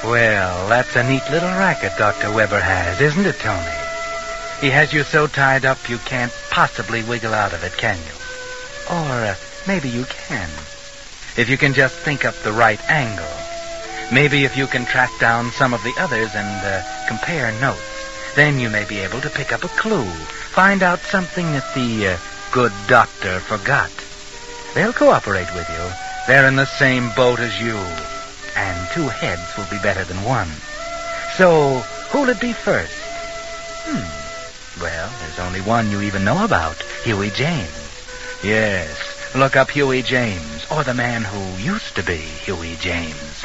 Well, that's a neat little racket Dr. Weber has, isn't it, Tony? He has you so tied up you can't possibly wiggle out of it, can you? Or maybe you can. If you can just think up the right angle. Maybe if you can track down some of the others and compare notes, then you may be able to pick up a clue, find out something that the good doctor forgot. They'll cooperate with you. They're in the same boat as you. And 2 heads will be better than 1. So, who'll it be first? Well, there's only one you even know about, Huey James. Yes, look up Huey James, or the man who used to be Huey James.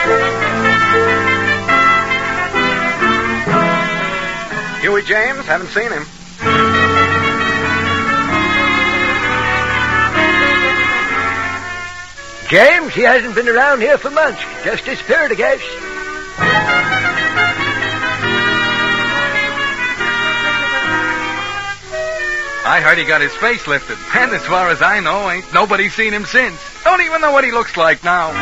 Huey James? Haven't seen him. James, he hasn't been around here for months. Just disappeared, I guess. I heard he got his face lifted. And as far as I know, ain't nobody seen him since. Don't even know what he looks like now.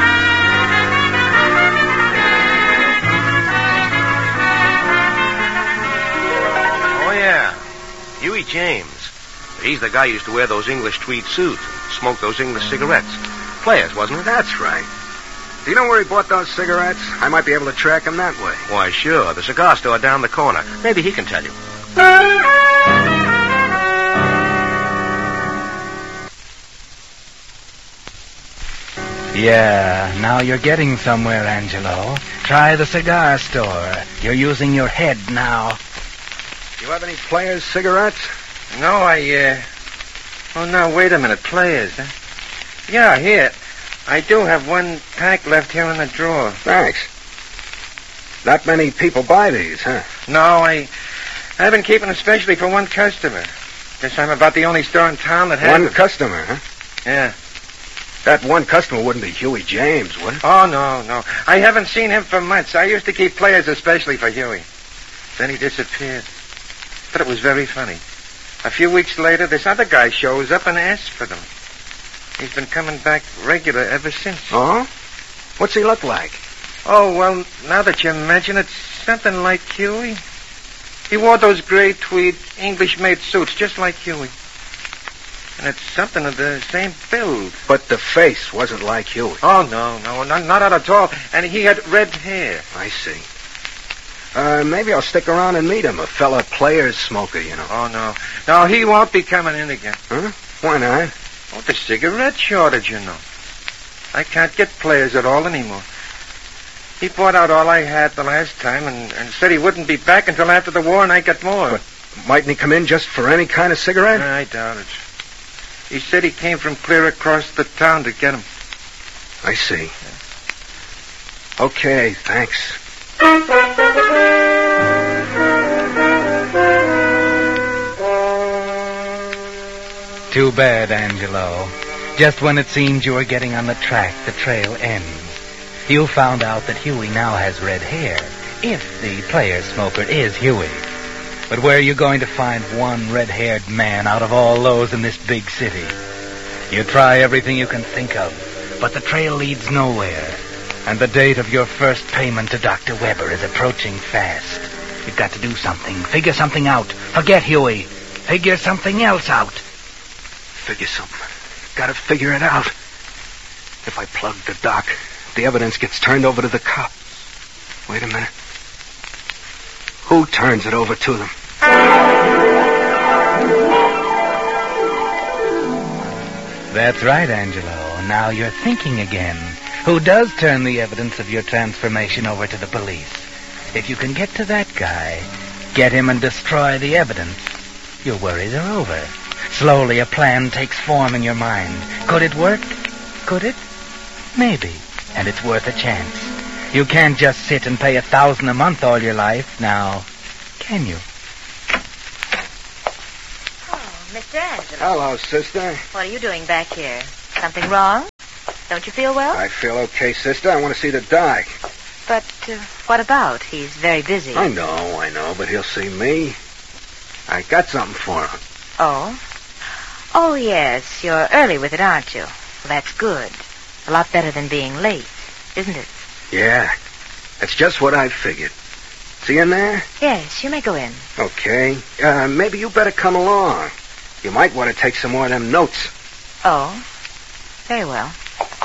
Oh, yeah. Huey James. He's the guy who used to wear those English tweed suits and smoke those English cigarettes. Players, wasn't it? That's right. Do you know where he bought those cigarettes? I might be able to track him that way. Why, sure. The cigar store down the corner. Maybe he can tell you. Yeah, now you're getting somewhere, Angelo. Try the cigar store. You're using your head now. You have any Players cigarettes? No, Oh, no, wait a minute. Players, huh? Yeah, here. I do have 1 pack left here in the drawer. Thanks. Not many people buy these, huh? No, I've been keeping them specially for 1 customer. Guess I'm about the only store in town that has 1 them. customer, huh? Yeah. That 1 customer wouldn't be Huey James, would it? Oh, no. I haven't seen him for months. I used to keep Players especially for Huey. Then he disappeared. But it was very funny. A few weeks later, this other guy shows up and asks for them. He's been coming back regular ever since. Oh? What's he look like? Oh, well, now that you mention it, something like Huey. He wore those gray tweed English-made suits just like Huey. And it's something of the same build. But the face wasn't like Huey. Oh, no, not at all. And he had red hair. I see. Maybe I'll stick around and meet him, a fella Players smoker, you know. Oh, no. No, he won't be coming in again. Huh? Why not? Oh, the cigarette shortage, you know. I can't get Players at all anymore. He bought out all I had the last time and said he wouldn't be back until after the war and I got more. But mightn't he come in just for any kind of cigarette? I doubt it. He said he came from clear across the town to get them. I see. Okay, thanks. Too bad, Angelo. Just when it seemed you were getting on the track, the trail ends. You found out that Huey now has red hair, if the Player smoker is Huey. But where are you going to find 1 red-haired man out of all those in this big city? You try everything you can think of, but the trail leads nowhere. And the date of your first payment to Dr. Weber is approaching fast. You've got to do something. Figure something out. Forget Huey. Figure something else out. Figure something. Gotta figure it out. If I plug the doc, the evidence gets turned over to the cops. Wait a minute. Who turns it over to them? That's right, Angelo. Now you're thinking again. Who does turn the evidence of your transformation over to the police? If you can get to that guy, get him and destroy the evidence, your worries are over. Slowly a plan takes form in your mind. Could it work? Could it? Maybe. And it's worth a chance. You can't just sit and pay $1,000 a month all your life now, can you? Oh, Mr. Angelo. Hello, sister. What are you doing back here? Something wrong? Don't you feel well? I feel okay, sister. I want to see the doc. But what about? He's very busy. I know, but he'll see me. I got something for him. Oh? Oh, yes. You're early with it, aren't you? Well, that's good. A lot better than being late, isn't it? Yeah. That's just what I figured. See in there? Yes, you may go in. Okay. Maybe you better come along. You might want to take some more of them notes. Oh, very well.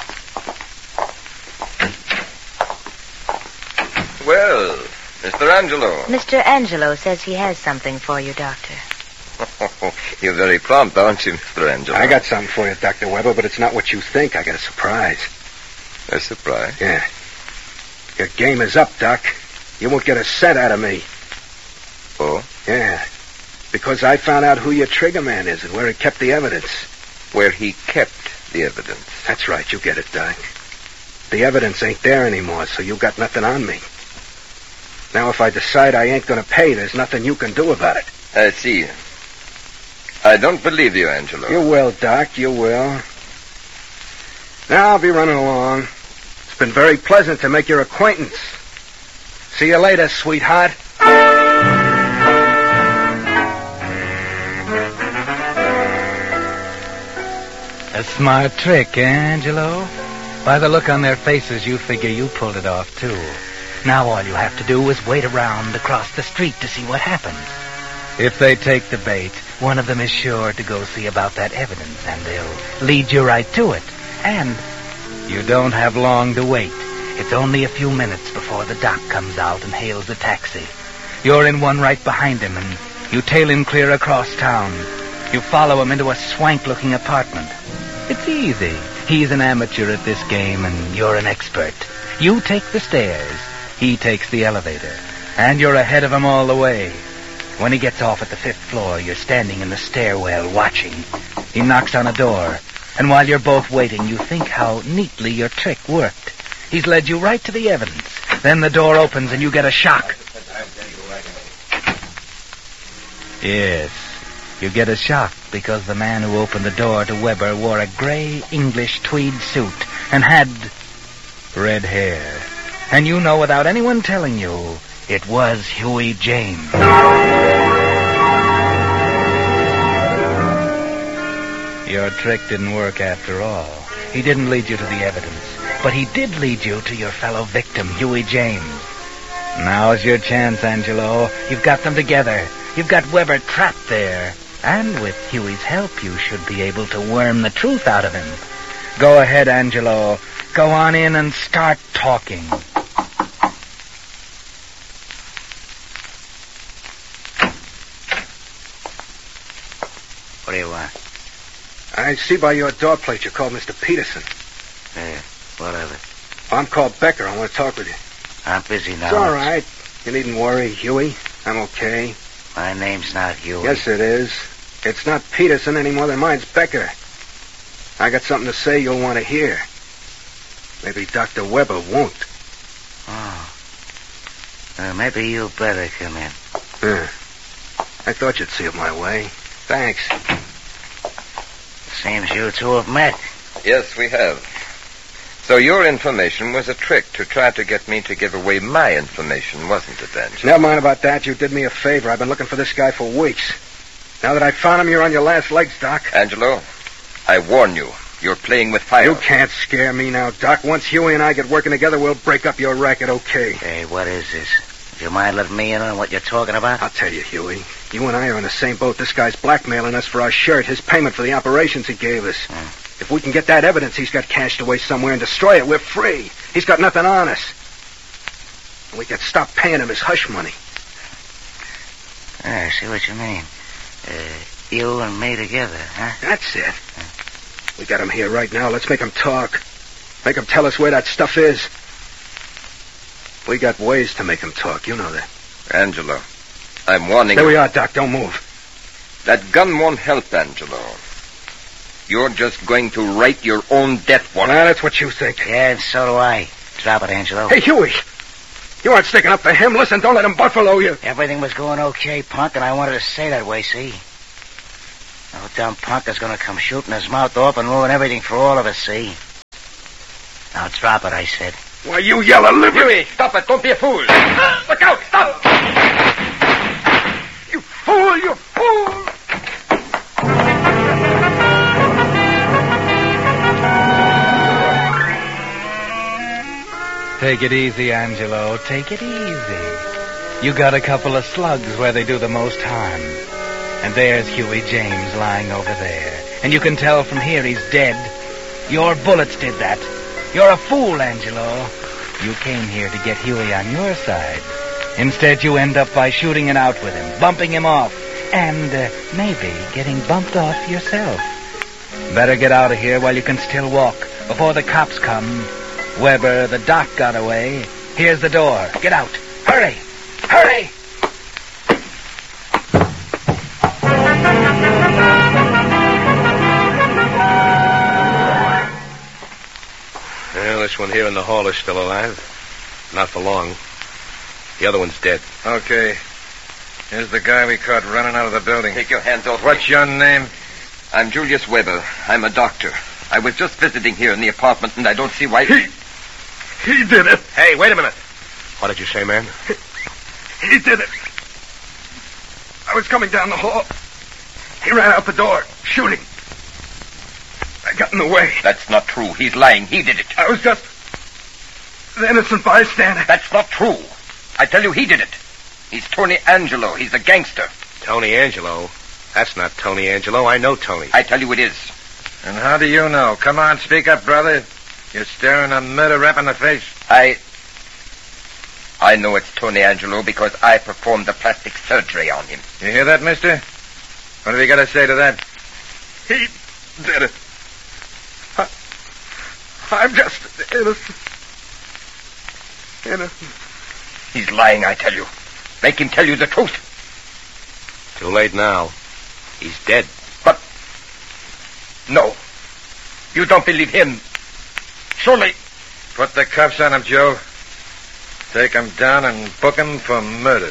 Well, Mr. Angelo. Mr. Angelo says he has something for you, Doctor. You're very prompt, aren't you, Mr. Angelo? I got something for you, Dr. Weber, but it's not what you think. I got a surprise. A surprise? Yeah. Your game is up, Doc. You won't get a cent out of me. Oh? Yeah. Because I found out who your trigger man is and where he kept the evidence. Where he kept the evidence. That's right. You get it, Doc. The evidence ain't there anymore, so you got nothing on me. Now, if I decide I ain't going to pay, there's nothing you can do about it. I see. I don't believe you, Angelo. You will, Doc. You will. Now, I'll be running along. It's been very pleasant to make your acquaintance. See you later, sweetheart. A smart trick, eh, Angelo? By the look on their faces, you figure you pulled it off, too. Now all you have to do is wait around across the street to see what happens. If they take the bait, one of them is sure to go see about that evidence, and they'll lead you right to it. And you don't have long to wait. It's only a few minutes before the doc comes out and hails a taxi. You're in one right behind him, and you tail him clear across town. You follow him into a swank-looking apartment. It's easy. He's an amateur at this game, and you're an expert. You take the stairs. He takes the elevator. And you're ahead of him all the way. When he gets off at the 5th floor, you're standing in the stairwell watching. He knocks on a door. And while you're both waiting, you think how neatly your trick worked. He's led you right to the evidence. Then the door opens and you get a shock. Yes, you get a shock because the man who opened the door to Weber wore a gray English tweed suit and had red hair. And you know without anyone telling you, it was Huey James. Your trick didn't work after all. He didn't lead you to the evidence, but he did lead you to your fellow victim, Huey James. Now's your chance, Angelo. You've got them together. You've got Weber trapped there. And with Huey's help, you should be able to worm the truth out of him. Go ahead, Angelo. Go on in and start talking. What do you want? I see by your door plate you called Mr. Peterson. Yeah, what of it? I'm called Becker. I want to talk with you. I'm busy now. It's all right. You needn't worry, Huey. I'm okay. My name's not Huey. Yes, it is. It's not Peterson any more than mine's Becker. I got something to say you'll want to hear. Maybe Dr. Weber won't. Oh. Maybe you better come in. Yeah. I thought you'd see it my way. Thanks. Seems you two have met. Yes, we have. So your information was a trick to try to get me to give away my information, wasn't it, Angelo? Never mind about that. You did me a favor. I've been looking for this guy for weeks. Now that I found him, you're on your last legs, Doc. Angelo, I warn you. You're playing with fire. You can't scare me now, Doc. Once Huey and I get working together, we'll break up your racket, okay? Hey, what is this? Do you mind letting me in on what you're talking about? I'll tell you, Huey. You and I are in the same boat. This guy's blackmailing us for our shirt, his payment for the operations he gave us. If we can get that evidence he's got cached away somewhere and destroy it, we're free. He's got nothing on us. We could stop paying him his hush money. I see what you mean. You and me together, huh? That's it. We got him here right now. Let's make him talk. Make him tell us where that stuff is. We got ways to make him talk. You know that. Angelo, I'm warning There you. we are, Doc. Don't move. That gun won't help, Angelo. You're just going to write your own death warrant. Well, that's what you think. Yeah, and so do I. Drop it, Angelo. Hey, Huey. You aren't sticking up for him. Listen, don't let him buffalo you. Everything was going okay, punk, and I wanted to stay that way, see? No dumb punk is going to come shooting his mouth off and ruin everything for all of us, see? Now drop it, I said. Why, you yell a liberty. Huey, stop it. Don't be a fool. Look out. Stop. You fool, you fool. Take it easy, Angelo. Take it easy. You got a couple of slugs where they do the most harm. And there's Huey James lying over there. And you can tell from here he's dead. Your bullets did that. You're a fool, Angelo. You came here to get Huey on your side. Instead, you end up by shooting it out with him, bumping him off, and maybe getting bumped off yourself. Better get out of here while you can still walk, before the cops come. Weber, the doc got away. Here's the door. Get out. Hurry! Hurry! Well, this one here in the hall is still alive. Not for long. The other one's dead. Okay. Here's the guy we caught running out of the building. Take your hands off What's me. your name? I'm Julius Weber. I'm a doctor. I was just visiting here in the apartment, and I don't see why... He did it. Hey, wait a minute. What did you say, man? He did it. I was coming down the hall. He ran out the door, shooting. I got in the way. That's not true. He's lying. He did it. I was just an innocent bystander. That's not true. I tell you, he did it. He's Tony Angelo. He's a gangster. Tony Angelo? That's not Tony Angelo. I know Tony. I tell you it is. And how do you know? Come on, speak up, brother. You're staring a murder rap in the face. I know it's Tony Angelo because I performed the plastic surgery on him. You hear that, mister? What have you got to say to that? He did it. I'm just innocent. He's lying, I tell you. Make him tell you the truth. Too late now. He's dead. But... No. You don't believe him. Surely... Put the cuffs on him, Joe. Take him down and book him for murder.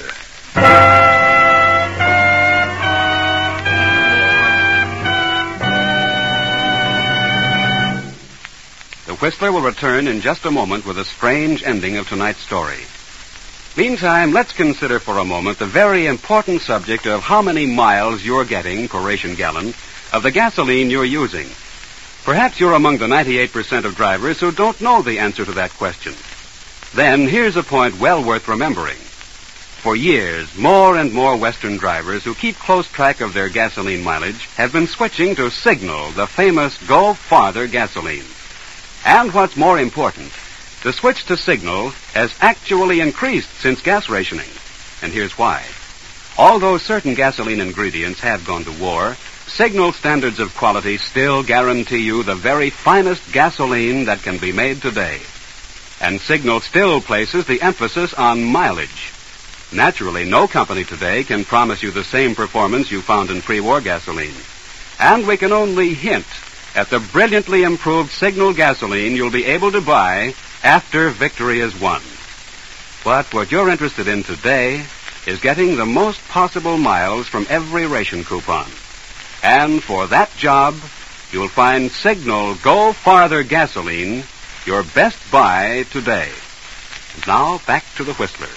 The Whistler will return in just a moment with a strange ending of tonight's story. Meantime, let's consider for a moment the very important subject of how many miles you're getting per ration gallon of the gasoline you're using. Perhaps you're among the 98% of drivers who don't know the answer to that question. Then here's a point well worth remembering. For years, more and more Western drivers who keep close track of their gasoline mileage have been switching to Signal, the famous Go Farther gasoline. And what's more important, the switch to Signal has actually increased since gas rationing. And here's why. Although certain gasoline ingredients have gone to war, Signal standards of quality still guarantee you the very finest gasoline that can be made today. And Signal still places the emphasis on mileage. Naturally, no company today can promise you the same performance you found in pre-war gasoline. And we can only hint at the brilliantly improved Signal gasoline you'll be able to buy after victory is won. But what you're interested in today is getting the most possible miles from every ration coupon. And for that job, you'll find Signal Go Farther gasoline your best buy today. And now, back to the Whistler.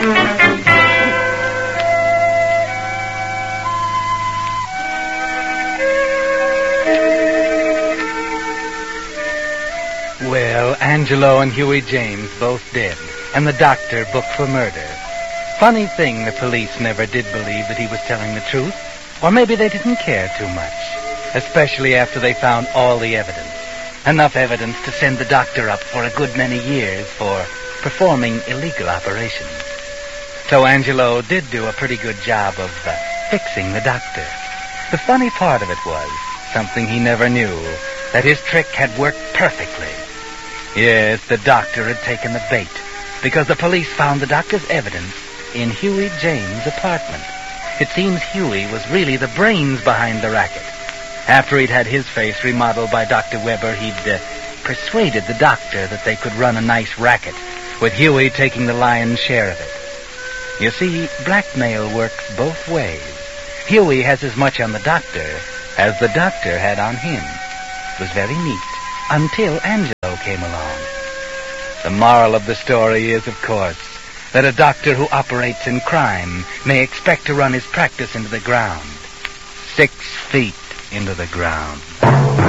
Well, Angelo and Huey James both dead, and the doctor booked for murder. Funny thing, the police never did believe that he was telling the truth, or maybe they didn't care too much, especially after they found all the evidence. Enough evidence to send the doctor up for a good many years for performing illegal operations. So Angelo did do a pretty good job of fixing the doctor. The funny part of it was, something he never knew, that his trick had worked perfectly. Yes, the doctor had taken the bait, because the police found the doctor's evidence in Huey James' apartment. It seems Huey was really the brains behind the racket. After he'd had his face remodeled by Dr. Weber, he'd persuaded the doctor that they could run a nice racket, with Huey taking the lion's share of it. You see, blackmail works both ways. Huey has as much on the doctor as the doctor had on him. It was very neat, until Angelo came along. The moral of the story is, of course, that a doctor who operates in crime may expect to run his practice into the ground. 6 feet into the ground.